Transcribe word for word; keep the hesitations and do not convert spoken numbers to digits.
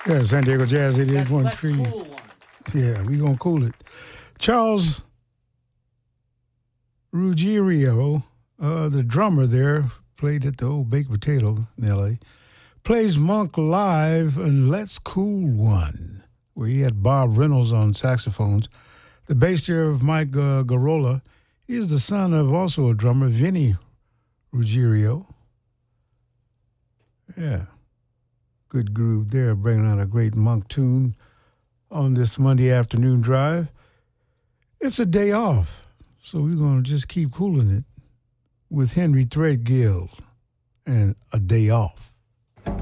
Yeah, San Diego Jazz eighty-eight point three. That's Let's Cool One. Yeah, we going to cool it. Charles Ruggiero, uh, the drummer there, played at the old Baked Potato in L A, plays Monk live in Let's Cool One, where he had Bob Reynolds on saxophones. The bass there of Mike uh, Garola, he is the son of also a drummer, Vinny Ruggiero. Yeah, good groove there, bringing out a great Monk tune on this Monday afternoon drive. It's a day off, so we're going to just keep cooling it with Henry Threadgill and A Day Off.